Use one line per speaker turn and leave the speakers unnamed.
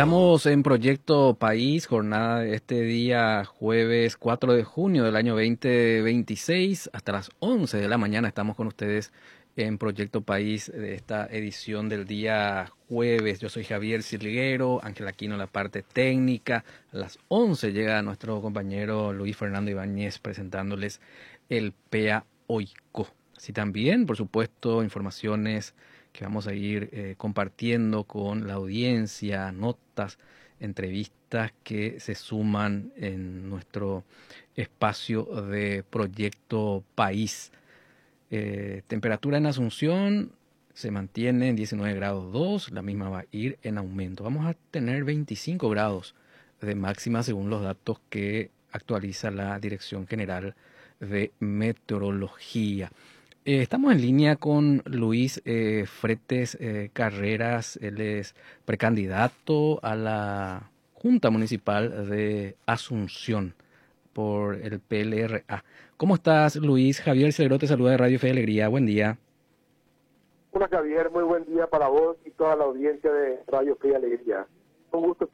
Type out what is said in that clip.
Estamos en Proyecto País, jornada de este día jueves 4 de junio del año 2026. Hasta las 11 de la mañana estamos con ustedes en Proyecto País de esta edición del día jueves. Yo soy Javier Silguero, Ángel Aquino en la parte técnica. A las 11 llega nuestro compañero Luis Fernando Ibáñez presentándoles el PEA OICO. Así también, por supuesto, informaciones que vamos a ir compartiendo con la audiencia, notas, entrevistas que se suman en nuestro espacio de Proyecto País. Temperatura en Asunción se mantiene en 19 grados 2, la misma va a ir en aumento. Vamos a tener 25 grados de máxima según los datos que actualiza la Dirección General de Meteorología. Estamos en línea con Luis Fretes Carreras. Él es precandidato a la Junta Municipal de Asunción por el PLRA. ¿Cómo estás, Luis? Javier Silguero te saluda de Radio Fe y Alegría. Buen día.
Hola, Javier. Muy buen día para vos y toda la audiencia de Radio Fe y Alegría. Un gusto